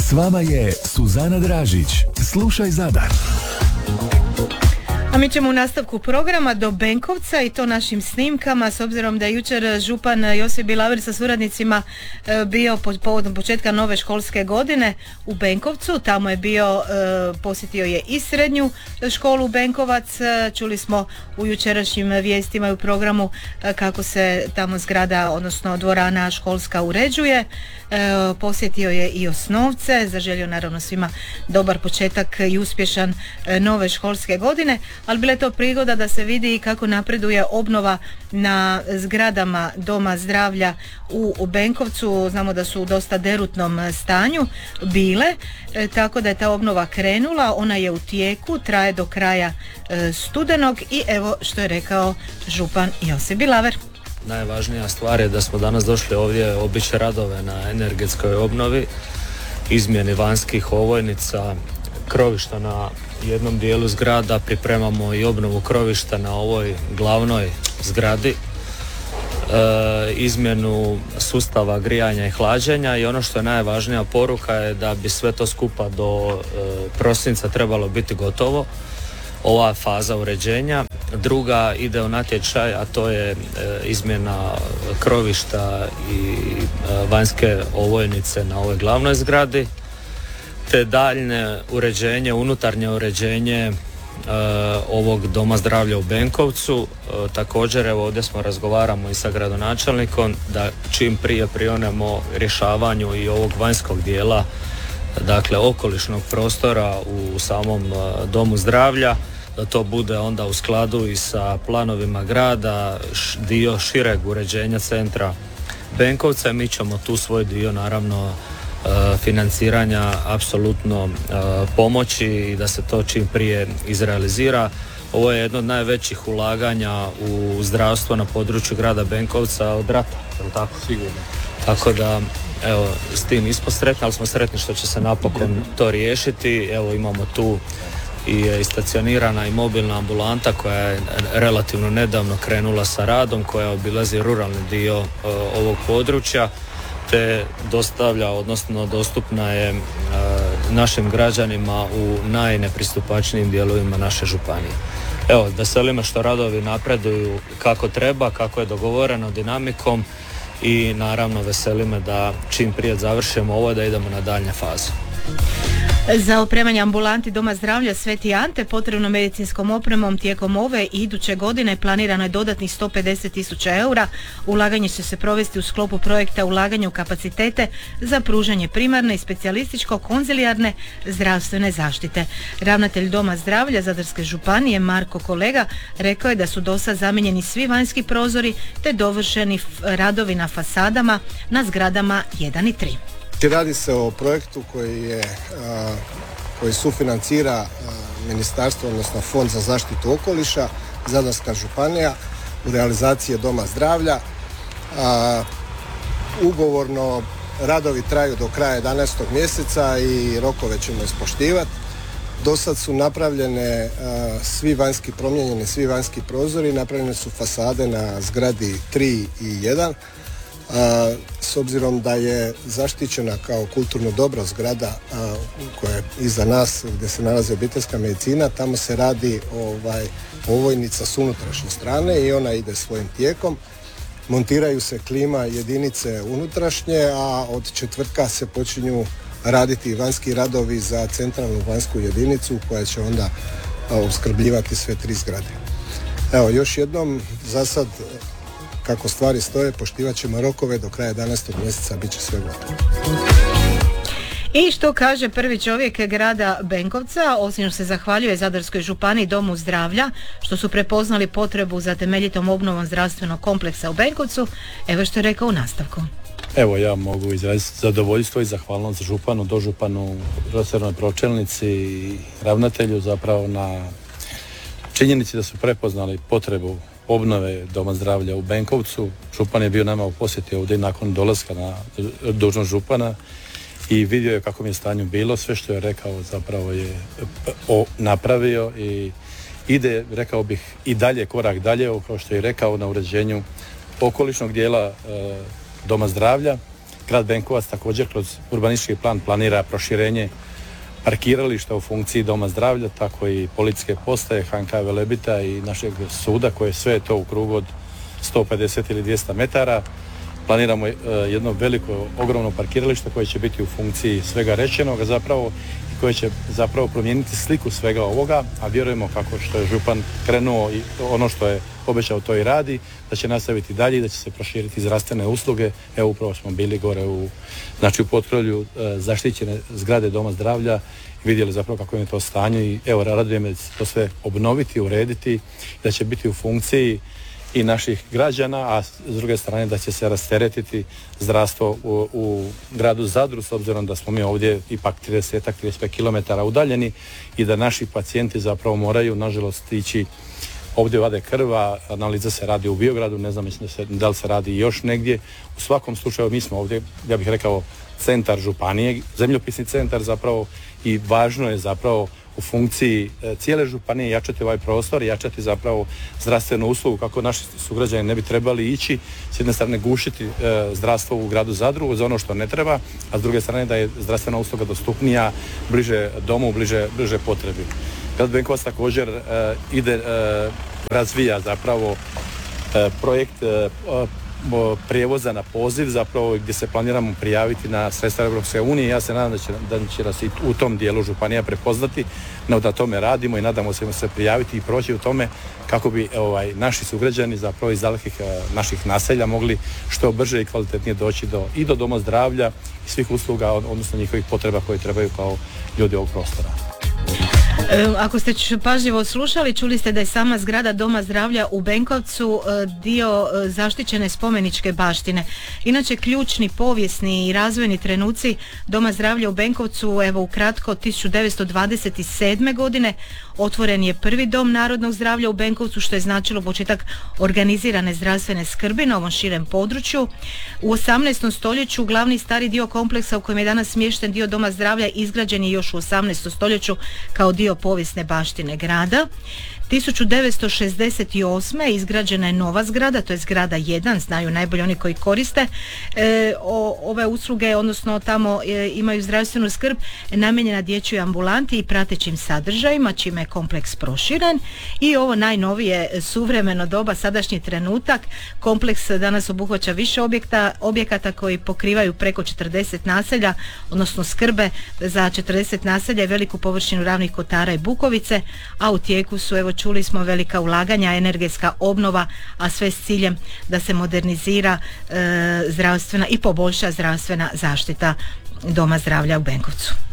S vama je Suzana Dražić. Slušaj Zadar. A mi ćemo u nastavku programa do Benkovca i to našim snimkama, s obzirom da je jučer župan Josip Bilaver sa suradnicima bio povodom početka nove školske godine u Benkovcu. Tamo je bio, posjetio je i srednju školu Benkovac. Čuli smo u jučerašnjim vijestima i u programu kako se tamo zgrada, odnosno dvorana školska uređuje. Posjetio je i osnovce, zaželio naravno svima dobar početak i uspješan nove školske godine, ali bila je to prigoda da se vidi i kako napreduje obnova na zgradama Doma zdravlja u Benkovcu. Znamo da su u dosta derutnom stanju bile, tako da je ta obnova krenula, ona je u tijeku, traje do kraja studenog i evo što je rekao župan Josip Bilaver. Najvažnija stvar je da smo danas došli ovdje obići radove na energetskoj obnovi, izmjeni vanjskih ovojnica, krovišta na jednom dijelu zgrada, pripremamo i obnovu krovišta na ovoj glavnoj zgradi, izmjenu sustava grijanja i hlađenja i ono što je najvažnija poruka je da bi sve to skupa do prosinca trebalo biti gotovo. Ova faza uređenja. Druga ide u natječaj, a to je izmjena krovišta i vanjske ovojnice na ovoj glavnoj zgradi, te daljnje uređenje, unutarnje uređenje ovog Doma zdravlja u Benkovcu. Također evo ovdje smo razgovaramo i sa gradonačelnikom da čim prije prionemo rješavanju i ovog vanjskog dijela, dakle okolišnog prostora u samom Domu zdravlja, da to bude onda u skladu i sa planovima grada, dio šireg uređenja centra Benkovca. Mi ćemo tu svoj dio naravno financiranja apsolutno pomoći i da se to čim prije izrealizira. Ovo je jedno od najvećih ulaganja u zdravstvo na području grada Benkovca od rata, je li tako? Sigurno. Tako da, evo, s tim nismo sretni, ali smo sretni što će se napokon to riješiti. Evo, imamo tu i stacionirana i mobilna ambulanta koja je relativno nedavno krenula sa radom, koja obilazi ruralni dio ovog područja, te dostavlja, odnosno dostupna je našim građanima u najnepristupačnijim dijelovima naše županije. Evo, veseli me što radovi napreduju kako treba, kako je dogovoreno dinamikom i naravno veseli me da čim prije završimo ovo da idemo na daljnje faze. Za opremanje ambulanti Doma zdravlja Sveti Ante potrebno medicinskom opremom tijekom ove i iduće godine planirano je dodatnih 150.000 eura. Ulaganje će se provesti u sklopu projekta ulaganja u kapacitete za pružanje primarne i specijalističko-konzilijarne zdravstvene zaštite. Ravnatelj Doma zdravlja Zadarske županije Marko Kolega rekao je da su dosad zamijenjeni svi vanjski prozori te dovršeni radovi na fasadama na zgradama 1 i 3. Radi se o projektu koji sufinancira ministarstvo, odnosno Fond za zaštitu okoliša, Zadarska županija u realizaciji Doma zdravlja. Ugovorno radovi traju do kraja 11. mjeseca i rokove ćemo ispoštivati. Do sad su napravljene promijenjeni svi vanjski prozori, napravljene su fasade na zgradi 3 i 1. S obzirom da je zaštićena kao kulturno dobro zgrada koja je iza nas gdje se nalazi obiteljska medicina, tamo se radi ovojnica s unutrašnje strane i ona ide svojim tijekom. Montiraju se klima jedinice unutrašnje, a od četvrtka se počinju raditi vanjski radovi za centralnu vanjsku jedinicu koja će onda opskrbljivati sve 3 zgrade. Evo, još jednom, za sad kako stvari stoje, poštivat ćemo rokove, do kraja 11. mjeseca bit će sve gotovo. I što kaže prvi čovjek grada Benkovca, osim što se zahvaljuje Zadarskoj županiji Domu zdravlja, što su prepoznali potrebu za temeljitom obnovom zdravstvenog kompleksa u Benkovcu, evo što je rekao u nastavku. Evo, ja mogu izraziti zadovoljstvo i zahvalnost županu, dožupanu, resornoj pročelnici i ravnatelju zapravo na činjenici da su prepoznali potrebu obnove Doma zdravlja u Benkovcu. Župan je bio nama u posjeti ovdje nakon dolaska na dužnost župana i vidio je kakvom je stanju bilo. Sve što je rekao zapravo je napravio i ide, rekao bih, i dalje, korak dalje, kao što je rekao, na uređenju okolišnog dijela Doma zdravlja grad Benkovac također kroz urbanistički plan planira proširenje parkirališta u funkciji doma zdravlja, tako i policijske postaje, HNK Velebita i našeg suda, koje sve je to u krugu od 150 ili 200 metara. Planiramo jedno veliko, ogromno parkiralište koje će biti u funkciji svega rečenoga zapravo i koje će zapravo promijeniti sliku svega ovoga, a vjerujemo kako što je župan krenuo i ono što je obećao to i radi, da će nastaviti dalje i da će se proširiti zdravstvene usluge. Evo upravo smo bili gore u Potkrolju, zaštićene zgrade doma zdravlja i vidjeli zapravo kako je to stanje i evo raduje me da će to sve obnoviti, urediti, da će biti u funkciji i naših građana, a s druge strane da će se rasteretiti zdravstvo u gradu Zadru, s obzirom da smo mi ovdje ipak 30-35 km udaljeni i da naši pacijenti zapravo moraju, nažalost, ići ovdje vade krva, analiza se radi u Biogradu, ne znam da li se radi još negdje. U svakom slučaju mi smo ovdje, ja bih rekao, centar županije, zemljopisni centar zapravo i važno je zapravo u funkciji cijele županije jačati ovaj prostor, jačati zapravo zdravstvenu uslugu kako naši sugrađani ne bi trebali ići, s jedne strane gušiti zdravstvo u gradu Zadru za ono što ne treba, a s druge strane da je zdravstvena usluga dostupnija, bliže domu, bliže potrebi. Grad Benkovac također razvija zapravo projekt prijevoza na poziv zapravo gdje se planiramo prijaviti na sredstva Europske unije. Ja se nadam da će nas i u tom dijelu županija prepoznati, no da tome radimo i nadamo se prijaviti i proći u tome kako bi naši sugrađani zapravo iz dalekih naših naselja mogli što brže i kvalitetnije doći i do doma zdravlja i svih usluga, odnosno njihovih potreba koje trebaju kao ljudi ovog prostora. Ako ste pažljivo slušali, čuli ste da je sama zgrada Doma zdravlja u Benkovcu dio zaštićene spomeničke baštine. Inače, ključni povijesni i razvojni trenuci Doma zdravlja u Benkovcu, evo ukratko, 1927. godine otvoren je prvi dom narodnog zdravlja u Benkovcu, što je značilo početak organizirane zdravstvene skrbi na ovom širem području. U 18. stoljeću glavni stari dio kompleksa u kojem je danas smješten dio Doma zdravlja izgrađen je još u 18. stoljeću kao dio povijesne baštine grada. 1968. izgrađena je nova zgrada, to je zgrada 1, znaju najbolje oni koji koriste ove usluge, odnosno tamo imaju zdravstvenu skrb, namijenjena dječjoj ambulanti i pratećim sadržajima, čime je kompleks proširen. I ovo najnovije suvremeno doba, sadašnji trenutak, kompleks danas obuhvaća više objekata koji pokrivaju preko 40 naselja, odnosno skrbe za 40 naselja i veliku površinu Ravnih Kotara i Bukovice, a u tijeku su, evo čuli smo, velika ulaganja, energetska obnova, a sve s ciljem da se modernizira zdravstvena i poboljša zdravstvena zaštita Doma zdravlja u Benkovcu.